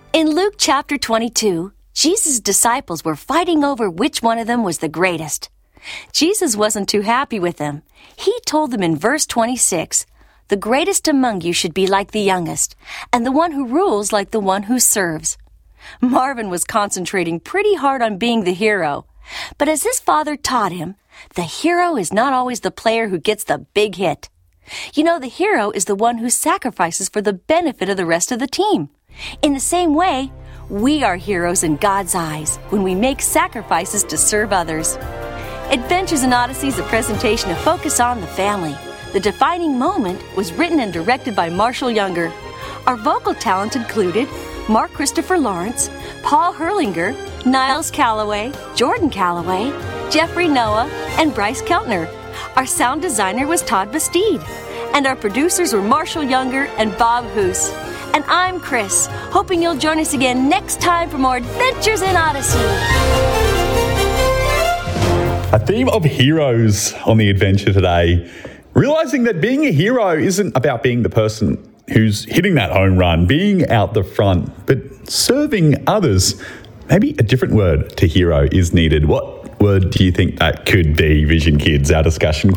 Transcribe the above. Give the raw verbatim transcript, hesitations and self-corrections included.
In Luke chapter twenty-two, Jesus' disciples were fighting over which one of them was the greatest. Jesus wasn't too happy with them. He told them in verse twenty-six, "The greatest among you should be like the youngest, and the one who rules like the one who serves." Marvin was concentrating pretty hard on being the hero. But as his father taught him, the hero is not always the player who gets the big hit. You know, the hero is the one who sacrifices for the benefit of the rest of the team. In the same way, we are heroes in God's eyes when we make sacrifices to serve others. Adventures in Odyssey is a presentation of Focus on the Family. The defining moment was written and directed by Marshall Younger. Our vocal talent included Mark Christopher Lawrence, Paul Herlinger, Niles Calloway, Jordan Calloway, Jeffrey Noah, and Bryce Keltner. Our sound designer was Todd Bastide. And our producers were Marshall Younger and Bob Hoos. And I'm Chris, hoping you'll join us again next time for more Adventures in Odyssey. A theme of heroes on the adventure today. Realising that being a hero isn't about being the person who's hitting that home run, being out the front, but serving others. Maybe a different word to hero is needed. What word do you think that could be, Vision Kids? Our discussion